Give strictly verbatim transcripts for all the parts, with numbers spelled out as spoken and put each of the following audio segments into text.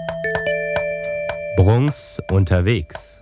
Brunks unterwegs.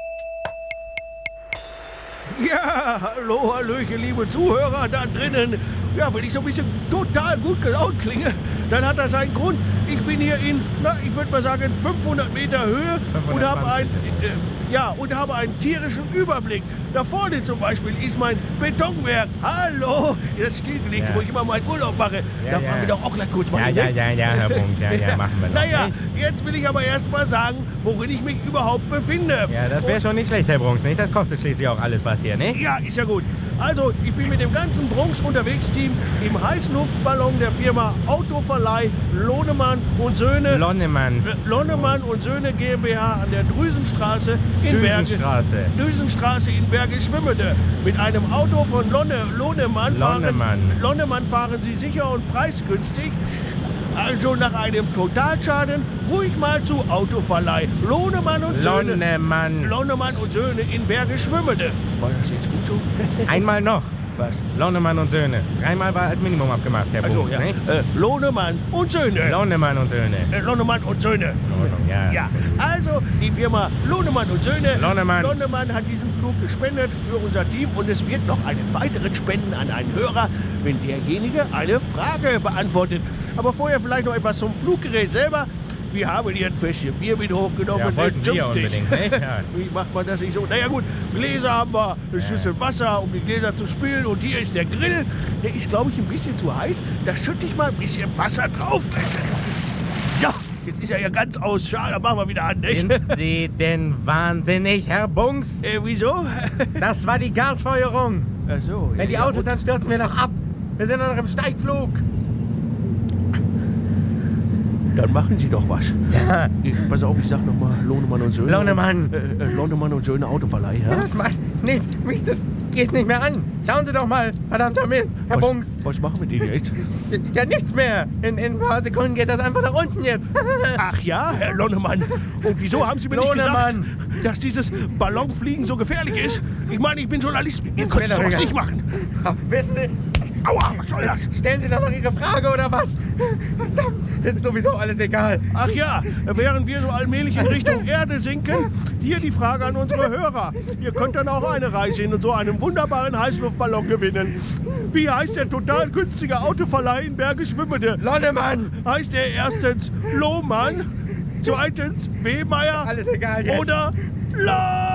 Ja, hallo, hallöchen, liebe Zuhörer da drinnen. Ja, wenn ich so ein bisschen total gut gelaunt klinge, dann hat das einen Grund. Ich bin hier in, na, ich würde mal sagen, fünfhundert Meter Höhe und habe ein, äh, ja, und habe einen tierischen Überblick. Da vorne zum Beispiel ist mein Betonwerk. Hallo, das stillgelegt, Ja. wo ich immer meinen Urlaub mache. Ja, da ja. fahren wir doch auch gleich kurz mal Ja, hin, ja, ne? ja, ja, Herr Brunks, ja, ja, machen wir noch. Naja, ne? jetzt will ich aber erst mal sagen, worin ich mich überhaupt befinde. Ja, das wäre schon nicht schlecht, Herr Brunks, nicht? Das kostet schließlich auch alles was hier, ne? Ja, ist ja gut. Also, ich bin mit dem ganzen Brunks unterwegs Team im Heißluftballon der Firma Autoverleih Lohnemann und Söhne. Lonnemann. Äh, Lonnemann und Söhne GmbH an der Drüsenstraße in Berge. Düsenstraße. Düsenstraße in Bergisch-Schwimmede. Mit einem Auto von Lonne, Lohnemann, Lonnemann. Fahren, Lonnemann fahren Sie sicher und preisgünstig. Also nach einem Totalschaden ruhig mal zu Autoverleih Lohnemann und Söhne. Lonnemann. Lonnemann und Söhne in Bergisch-Schwimmede. War das jetzt gut so? Einmal noch. Was? Lonnemann und Söhne. Dreimal war als Minimum abgemacht, Herr Also, Brunks, ja. ne? Äh, Lohnemann und Söhne. Lonnemann und Söhne. Äh, Lohnemann und Söhne. In Ordnung, ja. Ja, also die Firma Lohnemann und Söhne. Lonnemann. Lonnemann hat diesen Flug gespendet für unser Team und es wird noch einen weiteren spenden an einen Hörer, wenn derjenige eine Frage beantwortet. Aber vorher vielleicht noch etwas zum Fluggerät selber. Wir haben hier ein Fässchen Bier mit hochgenommen. Ja, wollten äh, wir zünftig. unbedingt, ne? Ja. Wie macht man das nicht so? Naja gut, Gläser haben wir, eine Schüssel Wasser, um die Gläser zu spülen. Und hier ist der Grill. Der ist, glaube ich, ein bisschen zu heiß. Da schütte ich mal ein bisschen Wasser drauf. Ja, jetzt ist er ja ganz aus. Schade, dann machen wir wieder an, nicht? Sind Sie denn wahnsinnig, Herr Bunks? Äh, wieso? Das war die Gasfeuerung. Ach so. Wenn die ja, aus ist, dann stürzen wir noch ab. Wir sind noch im Steigflug. Dann machen Sie doch was. Ja. Ich, pass auf, ich sag nochmal Lohnemann und Söhne. Lonnemann. Äh, äh, Lonnemann und Söhne Autoverleih, ja? Das macht nichts. Mich, das geht nicht mehr an. Schauen Sie doch mal, verdammter Mist, Herr was, Bunks. Was machen wir denn jetzt? Ja, nichts mehr. In, in ein paar Sekunden geht das einfach nach unten jetzt. Ach ja, Herr Lonnemann. Und wieso haben Sie mir nicht Lonnemann. gesagt, dass dieses Ballonfliegen so gefährlich ist? Ich meine, ich bin Journalist. Ihr Ist könnt mir doch sowas egal. nicht machen. Ach, wissen Sie, Aua, was soll das? stellen Sie doch noch Ihre Frage oder was? Verdammt, ist sowieso alles egal. Ach ja, während wir so allmählich in Richtung Erde sinken, hier die Frage an unsere Hörer. Ihr könnt dann auch eine Reise in so einem wunderbaren Heißluftballon gewinnen. Wie heißt der total günstige Autoverleih in Bergisch-Schwimmede? Lonnemann. Heißt der erstens Lohmann, zweitens Wehmeier Alles egal jetzt. oder Lohmann?